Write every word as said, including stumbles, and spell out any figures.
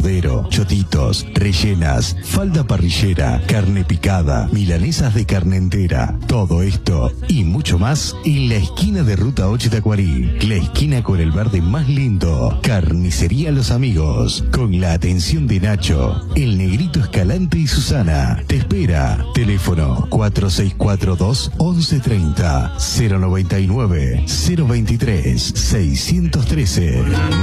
cordero, chotitos, rellenas, falda parrillera, carne picada, milanesas de carne entera. Todo esto y mucho más en la esquina de Ruta ocho Tacuarí, la esquina con el verde más lindo. Carnicería Los Amigos, con la atención de Nacho, el Negrito Escalante y Susana. Te espera. Teléfono cuatro seis cuatro dos, once treinta, cero noventa y nueve, cero veintitrés, seiscientos trece.